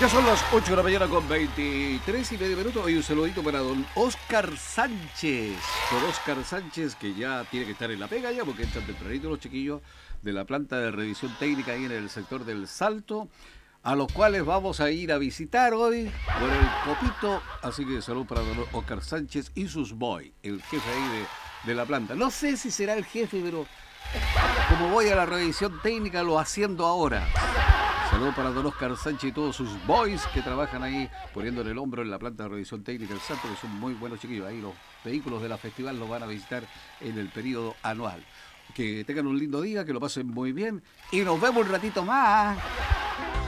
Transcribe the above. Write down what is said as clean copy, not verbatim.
Ya son las 8 de la mañana con 23 y medio minutos. Hoy un saludito para don Oscar Sánchez. Don Oscar Sánchez, que ya tiene que estar en la pega ya, porque entran tempranito los chiquillos de la planta de revisión técnica ahí en el sector del Salto, a los cuales vamos a ir a visitar hoy por el Copito. Así que saludos para don Oscar Sánchez y sus boys, el jefe ahí de la planta. No sé si será el jefe, pero como voy a la revisión técnica lo haciendo ahora. Saludos para don Oscar Sánchez y todos sus boys que trabajan ahí poniéndole el hombro en la planta de revisión técnica del Santo, que son muy buenos chiquillos. Ahí los vehículos de la festival los van a visitar en el periodo anual. Que tengan un lindo día, que lo pasen muy bien y nos vemos un ratito más.